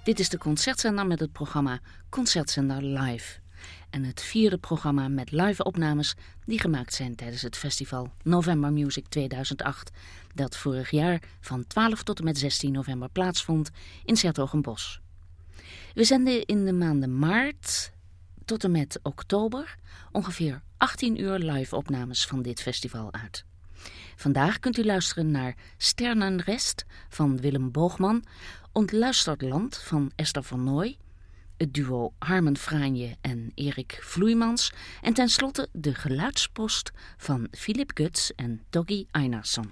Dit is de Concertzender met het programma Concertzender Live. En het vierde programma met live opnames die gemaakt zijn tijdens het festival November Music 2008... dat vorig jaar van 12 tot en met 16 november plaatsvond in 's-Hertogenbosch. We zenden in de maanden maart tot en met oktober ongeveer 18 uur live opnames van dit festival uit. Vandaag kunt u luisteren naar Sternenrest van Willem Boogman, Ontluisterd Land van Esther van Nooy, het duo Harmen Franje en Erik Vloeimans en tenslotte de geluidspost van Philip Guts en Doggy Einarsson.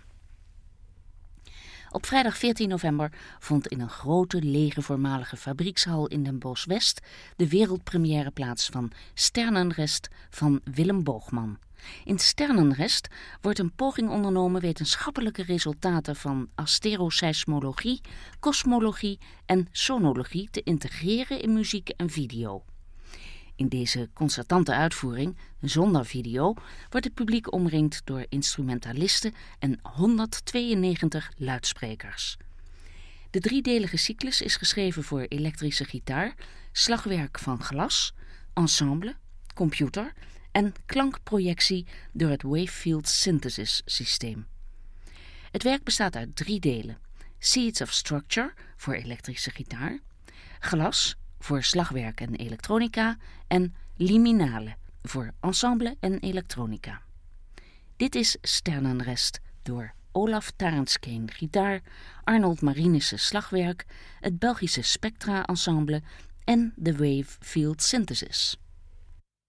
Op vrijdag 14 november vond in een grote lege voormalige fabriekshal in Den Bosch West de wereldpremière plaats van Sternenrest van Willem Boogman. In Sternenrest wordt een poging ondernomen wetenschappelijke resultaten van asteroseismologie, kosmologie en sonologie te integreren in muziek en video. In deze concertante uitvoering, zonder video, wordt het publiek omringd door instrumentalisten en 192 luidsprekers. De driedelige cyclus is geschreven voor elektrische gitaar, slagwerk van glas, ensemble, computer en klankprojectie door het Wavefield Synthesis systeem. Het werk bestaat uit 3 delen: Seeds of Structure voor elektrische gitaar, glas voor slagwerk en elektronica en liminale voor ensemble en elektronica. Dit is Sternenrest door Olaf Tarenskeen gitaar, Arnold Marinissen slagwerk, het Belgische Spectra Ensemble en de Wavefield Synthesis.